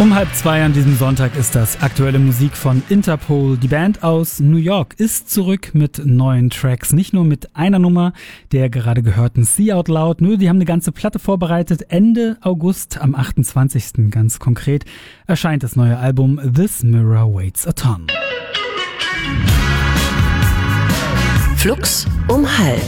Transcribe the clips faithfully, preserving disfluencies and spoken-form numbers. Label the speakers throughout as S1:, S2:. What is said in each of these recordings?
S1: Um halb zwei an diesem Sonntag ist das aktuelle Musik von Interpol. Die Band aus New York ist zurück mit neuen Tracks. Nicht nur mit einer Nummer, der gerade gehörten See Out Loud. Nö, die haben eine ganze Platte vorbereitet. Ende August, am achtundzwanzigsten ganz konkret, erscheint das neue Album This Mirror Waits a Ton.
S2: Flux um halb.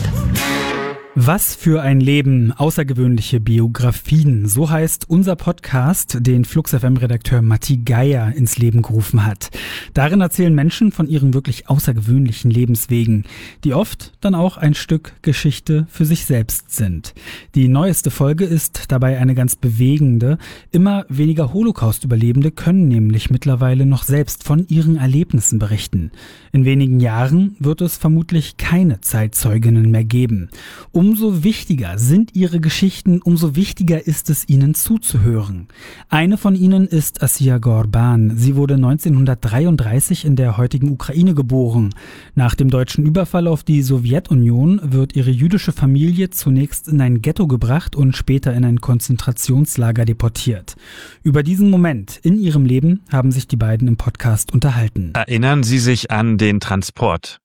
S1: Was für ein Leben, außergewöhnliche Biografien. So heißt unser Podcast, den Flux F M-Redakteur Matti Geier ins Leben gerufen hat. Darin erzählen Menschen von ihren wirklich außergewöhnlichen Lebenswegen, die oft dann auch ein Stück Geschichte für sich selbst sind. Die neueste Folge ist dabei eine ganz bewegende. Immer weniger Holocaust-Überlebende können nämlich mittlerweile noch selbst von ihren Erlebnissen berichten. In wenigen Jahren wird es vermutlich keine Zeitzeuginnen mehr geben. Umso wichtiger sind ihre Geschichten, umso wichtiger ist es, ihnen zuzuhören. Eine von ihnen ist Asiya Ghorban. Sie wurde neunzehnhundertdreiunddreißig in der heutigen Ukraine geboren. Nach dem deutschen Überfall auf die Sowjetunion wird ihre jüdische Familie zunächst in ein Ghetto gebracht und später in ein Konzentrationslager deportiert. Über diesen Moment in ihrem Leben haben sich die beiden im Podcast unterhalten.
S3: Erinnern Sie sich an den Transport?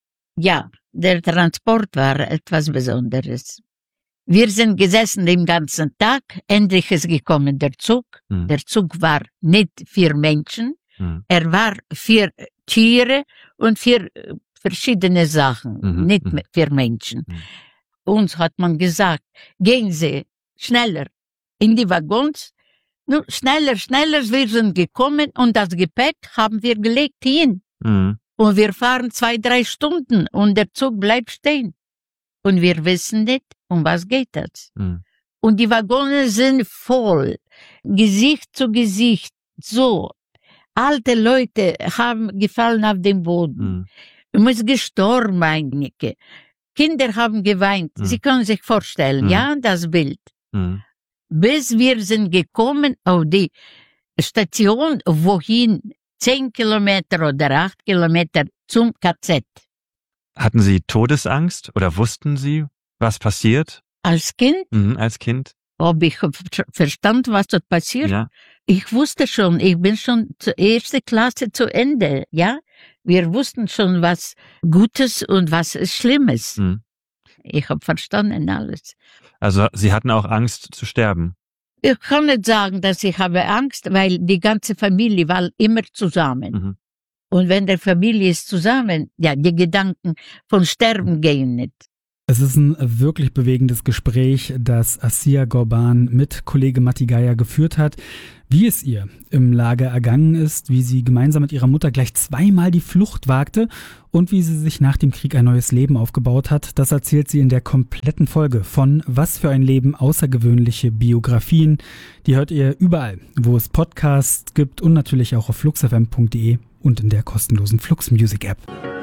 S4: Ja. Der Transport war etwas Besonderes. Wir sind gesessen den ganzen Tag, endlich ist gekommen der Zug. Mhm. Der Zug war nicht für Menschen, mhm. er war für Tiere und für verschiedene Sachen, mhm. nicht mhm. für Menschen. Mhm. Uns hat man gesagt, gehen Sie schneller in die Waggons, nur schneller, schneller, wir sind gekommen und das Gepäck haben wir gelegt hin. Mhm. Und wir fahren zwei, drei Stunden und der Zug bleibt stehen. Und wir wissen nicht, um was geht das. Mhm. Und die Waggons sind voll, Gesicht zu Gesicht, so. Alte Leute haben gefallen auf den Boden. Mhm. Man ist gestorben einige. Kinder haben geweint. Mhm. Sie können sich vorstellen, mhm. ja, das Bild. Mhm. Bis wir sind gekommen auf die Station, wohin Zehn Kilometer oder acht Kilometer zum K Z.
S3: Hatten Sie Todesangst oder wussten Sie, was passiert?
S4: Als Kind?
S3: Mhm, als Kind.
S4: Ob ich verstand, was dort passiert?
S3: Ja.
S4: Ich wusste schon, ich bin schon zur ersten Klasse zu Ende, ja. Wir wussten schon, was Gutes und was Schlimmes. Mhm. Ich habe verstanden alles.
S3: Also Sie hatten auch Angst zu sterben?
S4: Ich kann nicht sagen, dass ich habe Angst, weil die ganze Familie war immer zusammen. Mhm. Und wenn der Familie ist zusammen, ja, die Gedanken von Sterben gehen nicht.
S1: Es ist ein wirklich bewegendes Gespräch, das Asiya Ghorban mit Kollege Matti Geier geführt hat, wie es ihr im Lager ergangen ist, wie sie gemeinsam mit ihrer Mutter gleich zweimal die Flucht wagte und wie sie sich nach dem Krieg ein neues Leben aufgebaut hat. Das erzählt sie in der kompletten Folge von Was für ein Leben, außergewöhnliche Biografien. Die hört ihr überall, wo es Podcasts gibt und natürlich auch auf flux f m punkt d e und in der kostenlosen Flux Music App.